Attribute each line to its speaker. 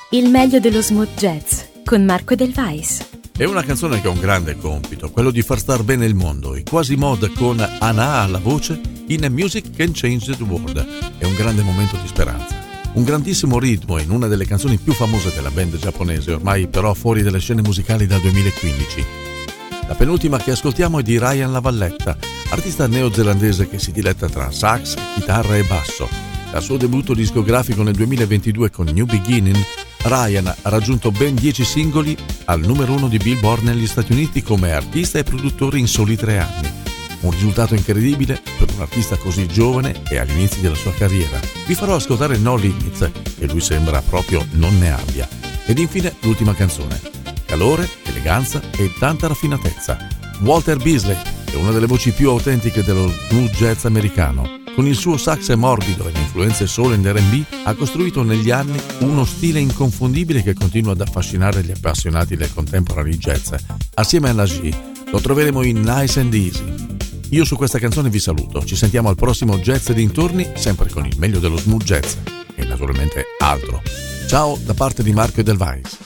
Speaker 1: Il meglio dello smooth jazz con Marco Edelweiss.
Speaker 2: È una canzone che ha un grande compito, quello di far star bene il mondo. I Quasimodo con Anaa alla voce in A Music Can Change the World. È un grande momento di speranza. Un grandissimo ritmo in una delle canzoni più famose della band giapponese, ormai però fuori dalle scene musicali dal 2015. La penultima che ascoltiamo è di Ryan Lavalletta, artista neozelandese che si diletta tra sax, chitarra e basso. Dal suo debutto discografico nel 2022 con New Beginning, Ryan ha raggiunto ben 10 singoli al numero 1 di Billboard negli Stati Uniti come artista e produttore in soli 3 anni. Un risultato incredibile per un artista così giovane e agli inizi della sua carriera. Vi farò ascoltare No Limits, e lui sembra proprio non ne abbia. Ed infine l'ultima canzone. Calore, eleganza e tanta raffinatezza. Walter Beasley è una delle voci più autentiche dello smooth jazz americano. Con il suo sax morbido e le influenze soul and R&B ha costruito negli anni uno stile inconfondibile che continua ad affascinare gli appassionati del contemporary jazz. Assieme alla G lo troveremo in Nice and Easy. Io su questa canzone vi saluto, ci sentiamo al prossimo Jazz e dintorni, sempre con il meglio dello smooth jazz e naturalmente altro. Ciao da parte di Marco Edelweiss.